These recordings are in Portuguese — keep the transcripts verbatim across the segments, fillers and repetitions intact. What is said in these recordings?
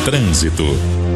Trânsito.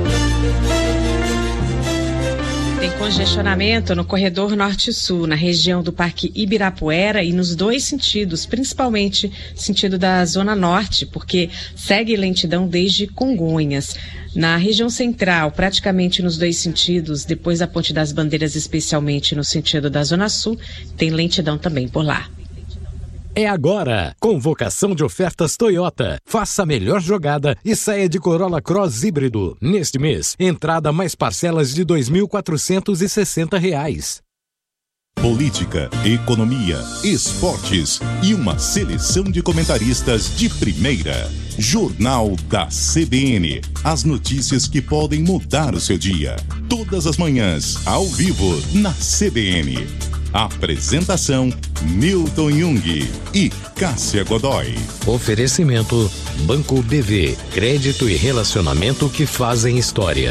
Tem congestionamento no corredor norte-sul, na região do Parque Ibirapuera e nos dois sentidos, principalmente sentido da Zona Norte, porque segue lentidão desde Congonhas. Na região central, praticamente nos dois sentidos, depois da Ponte das Bandeiras, especialmente no sentido da Zona Sul, tem lentidão também por lá. É agora! Convocação de ofertas Toyota. Faça a melhor jogada e saia de Corolla Cross híbrido. Neste mês, entrada mais parcelas de dois mil quatrocentos e sessenta reais. Política, economia, esportes e uma seleção de comentaristas de primeira. Jornal da C B N. As notícias que podem mudar o seu dia. Todas as manhãs, ao vivo, na C B N. Apresentação: Milton Jung e Cássia Godoy. Oferecimento: Banco B V. Crédito e relacionamento que fazem história.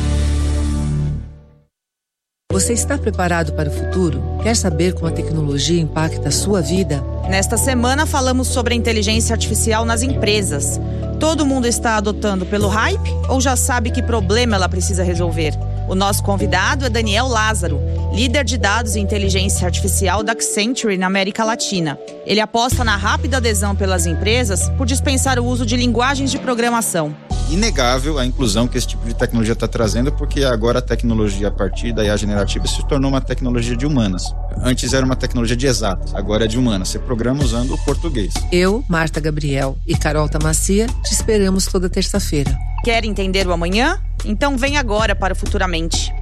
Você está preparado para o futuro? Quer saber como a tecnologia impacta a sua vida? Nesta semana falamos sobre a inteligência artificial nas empresas. Todo mundo está adotando pelo hype ou já sabe que problema ela precisa resolver? O nosso convidado é Daniel Lázaro, líder de dados e inteligência artificial da Accenture na América Latina. Ele aposta na rápida adesão pelas empresas por dispensar o uso de linguagens de programação. Inegável a inclusão que esse tipo de tecnologia está trazendo, porque agora a tecnologia a partir da I A generativa se tornou uma tecnologia de humanas. Antes era uma tecnologia de exatas, agora é de humanas. Você programa usando o português. Eu, Marta Gabriel e Carol Tamacia te esperamos toda terça-feira. Quer entender o amanhã? Então vem agora para o Futuramente.